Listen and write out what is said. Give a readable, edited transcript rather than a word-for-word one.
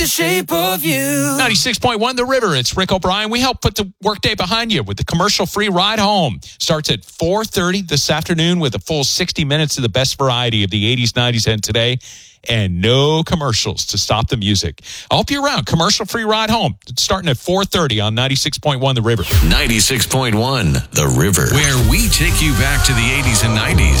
The shape of you. 96.1 The River. It's Rick O'Brien. We help put the workday behind you with the commercial-free ride home. Starts at 4:30 this afternoon with a full 60 minutes of the best variety of the 80s, 90s, and today. And no commercials to stop the music. I'll help you around. Commercial-free ride home. It's starting at 4:30 on 96.1 The River. 96.1 The River, where we take you back to the 80s and 90s.